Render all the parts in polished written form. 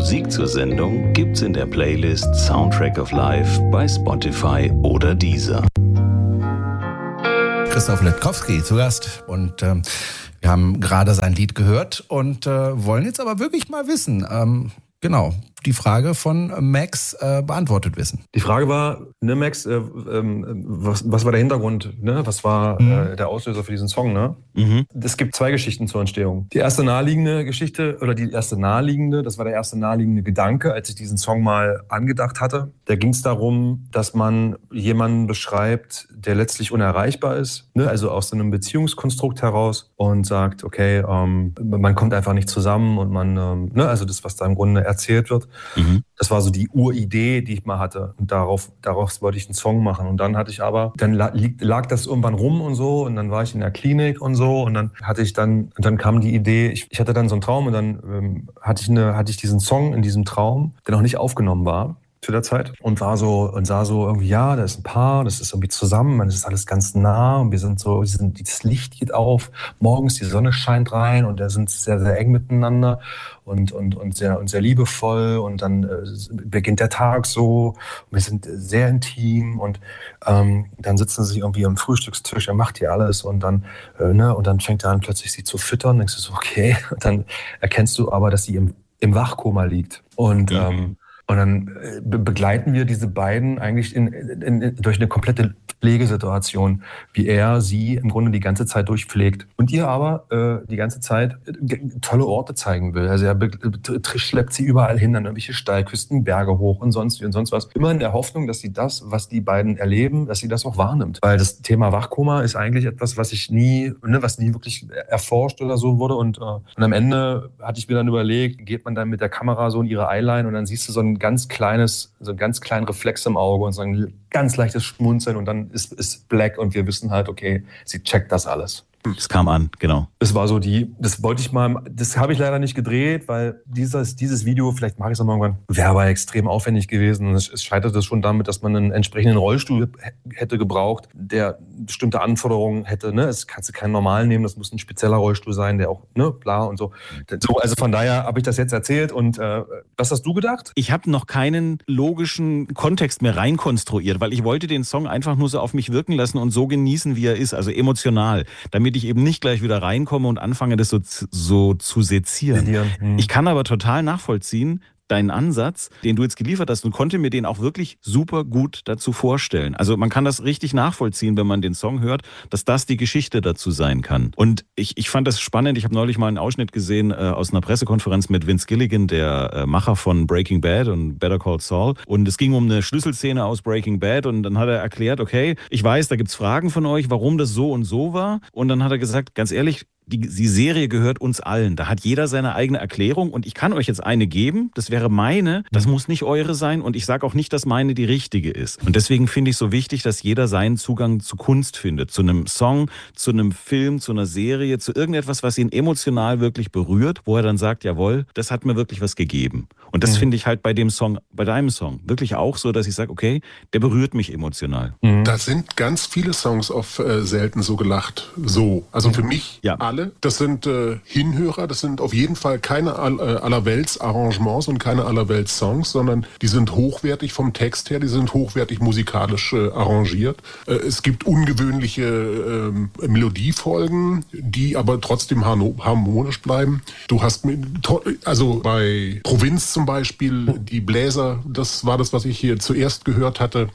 Musik zur Sendung gibt's in der Playlist Soundtrack of Life bei Spotify oder Deezer. Christoph Letkowski zu Gast und wir haben gerade sein Lied gehört und wollen jetzt aber wirklich mal wissen, die Frage von Max beantwortet wissen. Die Frage war, ne Max, was war der Hintergrund, ne? Was war der Auslöser für diesen Song, ne? Es gibt zwei Geschichten zur Entstehung. Die erste naheliegende Geschichte, das war der erste naheliegende Gedanke, als ich diesen Song mal angedacht hatte. Da ging es darum, dass man jemanden beschreibt, der letztlich unerreichbar ist, ne? Also aus so einem Beziehungskonstrukt heraus und sagt, okay, man kommt einfach nicht zusammen und man, also das, was da im Grunde erzählt wird. Das war so die Uridee, die ich mal hatte. Und daraus wollte ich einen Song machen. Und dann lag das irgendwann rum und so. Und dann war ich in der Klinik und so. Und dann kam die Idee, ich hatte dann so einen Traum und dann hatte ich diesen Song in diesem Traum, der noch nicht aufgenommen war zu der Zeit und sah so irgendwie, ja, da ist ein Paar, das ist irgendwie zusammen, man ist alles ganz nah und das Licht geht auf, morgens die Sonne scheint rein und wir sind sehr, sehr eng miteinander und sehr liebevoll und dann beginnt der Tag so und wir sind sehr intim und dann sitzen sie irgendwie am Frühstückstisch, er macht hier alles und dann fängt er an plötzlich sie zu füttern, denkst du so, okay, und dann erkennst du aber, dass sie im Wachkoma liegt und dann begleiten wir diese beiden eigentlich durch eine komplette Pflegesituation, wie er sie im Grunde die ganze Zeit durchpflegt. Und ihr aber die ganze Zeit tolle Orte zeigen will. Also er schleppt sie überall hin, an irgendwelche Steilküsten, Berge hoch und sonst was. Immer in der Hoffnung, dass sie das, was die beiden erleben, dass sie das auch wahrnimmt. Weil das Thema Wachkoma ist eigentlich etwas, was nie wirklich erforscht oder so wurde. Und am Ende hatte ich mir dann überlegt, geht man dann mit der Kamera so in ihre Eyeline und dann siehst du so einen ganz kleinen Reflex im Auge und so ein ganz leichtes Schmunzeln und dann ist Black und wir wissen halt, okay, sie checkt das alles. Es kam an, genau. Das war so das habe ich leider nicht gedreht, weil dieses Video, vielleicht mache ich es noch mal irgendwann, wäre aber extrem aufwendig gewesen. Es scheiterte schon damit, dass man einen entsprechenden Rollstuhl hätte gebraucht, der bestimmte Anforderungen hätte. Ne? Es kannst du keinen normalen nehmen, das muss ein spezieller Rollstuhl sein, der auch, ne, bla und so. Also von daher habe ich das jetzt erzählt und was hast du gedacht? Ich habe noch keinen logischen Kontext mehr reinkonstruiert, weil ich wollte den Song einfach nur so auf mich wirken lassen und so genießen, wie er ist, also emotional, damit ich eben nicht gleich wieder reinkomme und anfange, das so zu sezieren. Ich kann aber total nachvollziehen, deinen Ansatz, den du jetzt geliefert hast und konnte mir den auch wirklich super gut dazu vorstellen. Also man kann das richtig nachvollziehen, wenn man den Song hört, dass das die Geschichte dazu sein kann. Und ich fand das spannend. Ich habe neulich mal einen Ausschnitt gesehen aus einer Pressekonferenz mit Vince Gilligan, der Macher von Breaking Bad und Better Call Saul. Und es ging um eine Schlüsselszene aus Breaking Bad und dann hat er erklärt, okay, ich weiß, da gibt's Fragen von euch, warum das so und so war. Und dann hat er gesagt, ganz ehrlich, die Serie gehört uns allen. Da hat jeder seine eigene Erklärung und ich kann euch jetzt eine geben, das wäre meine, das muss nicht eure sein und ich sage auch nicht, dass meine die richtige ist. Und deswegen finde ich so wichtig, dass jeder seinen Zugang zu Kunst findet, zu einem Song, zu einem Film, zu einer Serie, zu irgendetwas, was ihn emotional wirklich berührt, wo er dann sagt, jawohl, das hat mir wirklich was gegeben. Und das finde ich halt bei deinem Song wirklich auch so, dass ich sage, okay, der berührt mich emotional. Da sind ganz viele Songs auf Selten so gelacht. So, also für mich alle. Das sind Hinhörer, das sind auf jeden Fall keine Allerwelts-Arrangements und keine Allerwelts-Songs, sondern die sind hochwertig vom Text her, die sind hochwertig musikalisch arrangiert. Es gibt ungewöhnliche Melodiefolgen, die aber trotzdem harmonisch bleiben. Du hast also bei Provinz zum Beispiel, die Bläser, das war das, was ich hier zuerst gehört hatte.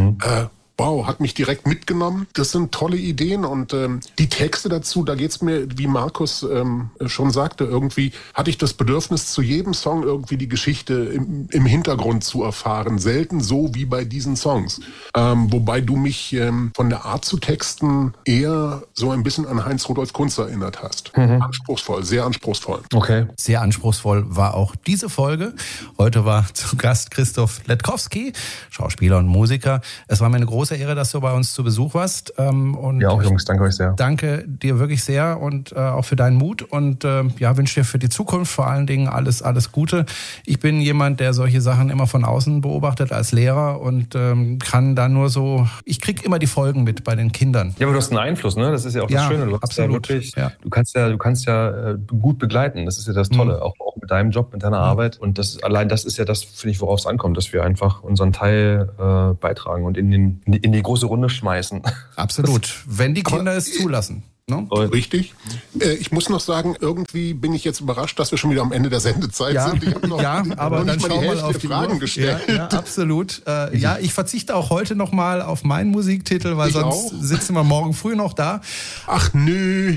Wow, hat mich direkt mitgenommen. Das sind tolle Ideen und die Texte dazu, da geht's mir, wie Markus schon sagte, irgendwie hatte ich das Bedürfnis, zu jedem Song irgendwie die Geschichte im Hintergrund zu erfahren. Selten so wie bei diesen Songs. Wobei du mich von der Art zu texten eher so ein bisschen an Heinz-Rudolf Kunz erinnert hast. Anspruchsvoll, sehr anspruchsvoll. Okay. Sehr anspruchsvoll war auch diese Folge. Heute war zu Gast Christoph Letkowski, Schauspieler und Musiker. Es war mir eine große Ehre, dass du bei uns zu Besuch warst. Und ja, auch Jungs, danke euch sehr. Danke dir wirklich sehr und auch für deinen Mut und wünsche dir für die Zukunft vor allen Dingen alles Gute. Ich bin jemand, der solche Sachen immer von außen beobachtet als Lehrer und kann da nur so, ich krieg immer die Folgen mit bei den Kindern. Ja, aber du hast einen Einfluss, ne? Das ist ja auch das Schöne. Du absolut. Du kannst ja gut begleiten. Das ist ja das Tolle. Auch mit deinem Job, mit deiner Arbeit. Und das ist ja das, finde ich, worauf es ankommt, dass wir einfach unseren Teil beitragen und in die große Runde schmeißen. Absolut. Wenn die Kinder es zulassen. No? Richtig. Ich muss noch sagen, irgendwie bin ich jetzt überrascht, dass wir schon wieder am Ende der Sendezeit sind. Ich habe noch, aber noch dann nicht mal die Hälfte auf der Fragen gestellt. Ja, absolut. Ich verzichte auch heute noch mal auf meinen Musiktitel, weil sonst sitzen wir morgen früh noch da. Ach nö.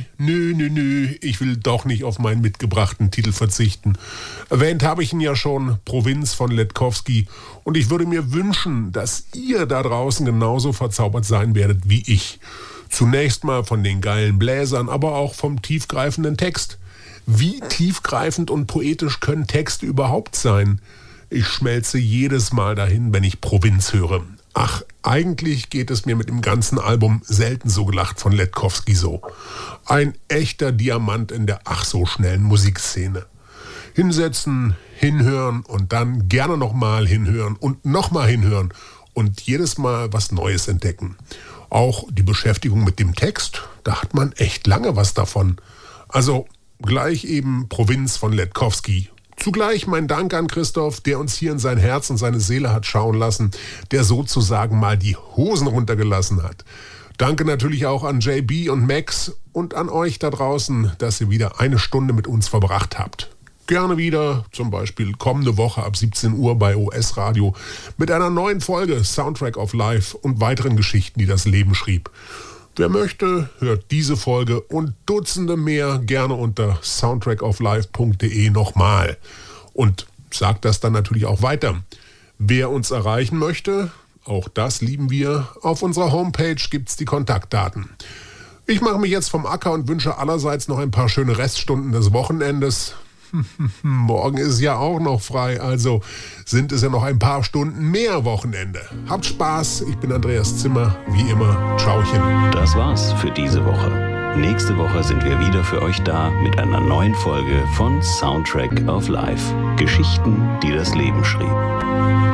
Ich will doch nicht auf meinen mitgebrachten Titel verzichten. Erwähnt habe ich ihn ja schon, Provinz von Letkowski. Und ich würde mir wünschen, dass ihr da draußen genauso verzaubert sein werdet wie ich. Zunächst mal von den geilen Bläsern, aber auch vom tiefgreifenden Text. Wie tiefgreifend und poetisch können Texte überhaupt sein? Ich schmelze jedes Mal dahin, wenn ich Provinz höre. Ach, eigentlich geht es mir mit dem ganzen Album Selten so gelacht von Letkowski so. Ein echter Diamant in der ach so schnellen Musikszene. Hinsetzen, hinhören und dann gerne nochmal hinhören und nochmal hinhören und jedes Mal was Neues entdecken. Auch die Beschäftigung mit dem Text, da hat man echt lange was davon. Also gleich eben Provinz von Letkowski. Zugleich mein Dank an Christoph, der uns hier in sein Herz und seine Seele hat schauen lassen, der sozusagen mal die Hosen runtergelassen hat. Danke natürlich auch an JB und Max und an euch da draußen, dass ihr wieder eine Stunde mit uns verbracht habt. Gerne wieder, zum Beispiel kommende Woche ab 17 Uhr bei OS Radio mit einer neuen Folge Soundtrack of Life und weiteren Geschichten, die das Leben schrieb. Wer möchte, hört diese Folge und Dutzende mehr gerne unter soundtrackoflife.de nochmal. Und sagt das dann natürlich auch weiter. Wer uns erreichen möchte, auch das lieben wir, auf unserer Homepage gibt's die Kontaktdaten. Ich mache mich jetzt vom Acker und wünsche allerseits noch ein paar schöne Reststunden des Wochenendes. Morgen ist ja auch noch frei, also sind es ja noch ein paar Stunden mehr Wochenende. Habt Spaß, ich bin Andreas Zimmer, wie immer, Tschauchen. Das war's für diese Woche. Nächste Woche sind wir wieder für euch da mit einer neuen Folge von Soundtrack of Life. Geschichten, die das Leben schrieb.